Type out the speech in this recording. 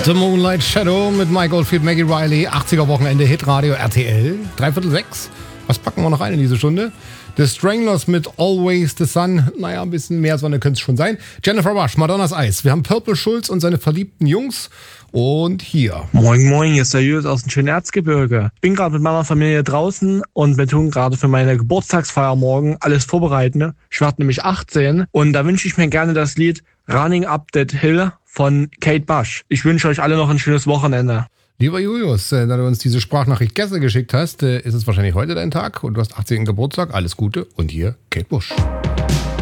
The Moonlight Shadow mit Mike Oldfield, Maggie Riley, 80er Wochenende, Hitradio RTL, 5:45. Was packen wir noch rein in diese Stunde? The Stranglers mit Always the Sun. Naja, ein bisschen mehr Sonne könnte es schon sein. Jennifer Rush, Madonnas Eis. Wir haben Purple Schulz und seine verliebten Jungs. Und hier. Moin, moin, hier ist der Jus aus dem schönen Erzgebirge. Bin gerade mit meiner Familie draußen und wir tun gerade für meine Geburtstagsfeier morgen alles vorbereiten. Ich werde nämlich 18 und da wünsche ich mir gerne das Lied Running Up That Hill von Kate Bush. Ich wünsche euch alle noch ein schönes Wochenende. Lieber Julius, da du uns diese Sprachnachricht gestern geschickt hast, ist es wahrscheinlich heute dein Tag und du hast 18. Geburtstag. Alles Gute und hier Kate Bush.